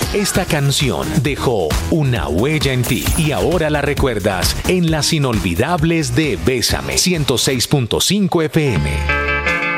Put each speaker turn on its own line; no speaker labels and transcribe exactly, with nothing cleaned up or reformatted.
Esta canción dejó una huella en ti y ahora la recuerdas en las inolvidables de Bésame ciento seis punto cinco F M.